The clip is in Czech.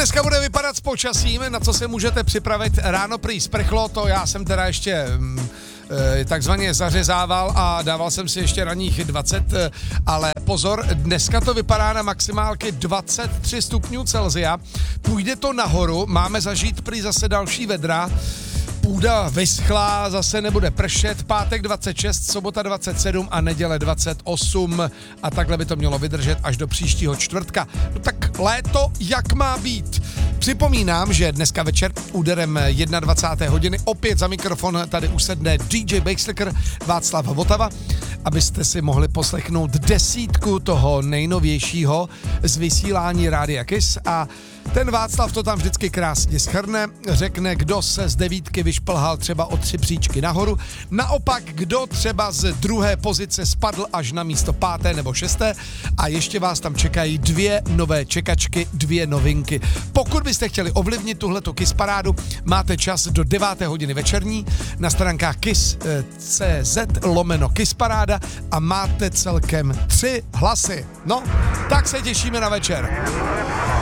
dneska bude vypadat s počasím, na co se můžete připravit? Ráno prý sprchlo, to já jsem teda ještě takzvaně zařezával a dával jsem si ještě ranních 20, ale pozor, dneska to vypadá na maximálky 23 stupňů Celsia. Půjde to nahoru, máme zažít prý zase další vedra. Půda vyschlá, zase nebude pršet, pátek 26, sobota 27 a neděle 28 a takhle by to mělo vydržet až do příštího čtvrtka. No tak léto jak má být? Připomínám, že dneska večer úderem 21. hodiny opět za mikrofon tady usedne DJ Basslicker Václav Votava, abyste si mohli poslechnout desítku toho nejnovějšího z vysílání Rádia Kiss a ten Václav to tam vždycky krásně shrne, řekne, kdo se z devítky vyšplhal třeba o 3 příčky nahoru, naopak kdo třeba z druhé pozice spadl až na místo 5. nebo 6. a ještě vás tam čekají 2 nové čekačky, 2 novinky. Pokud byste chtěli ovlivnit tuhletu Kiss parádu, máte čas do 9. hodiny večerní na stránkách kiss.cz/Kiss paráda a máte celkem 3 hlasy. No, tak se těšíme na večer.